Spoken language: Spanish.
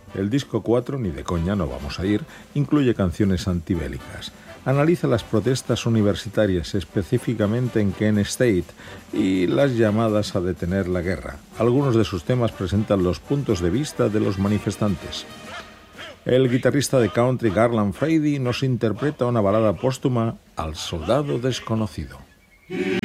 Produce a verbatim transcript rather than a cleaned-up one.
El disco cuatro, ni de coña no vamos a ir, incluye canciones antibélicas. Analiza las protestas universitarias, específicamente en Kent State, y las llamadas a detener la guerra. Algunos de sus temas presentan los puntos de vista de los manifestantes. El guitarrista de country Garland Frady nos interpreta una balada póstuma, Al soldado desconocido.